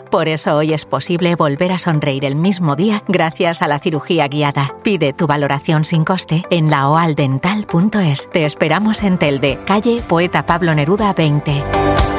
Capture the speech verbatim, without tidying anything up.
Por eso hoy es posible volver a sonreír el mismo día gracias a la cirugía guiada. Pide tu valoración sin coste en la o al dental punto es. Te esperamos en Telde, calle Poeta Pablo Neruda veinte.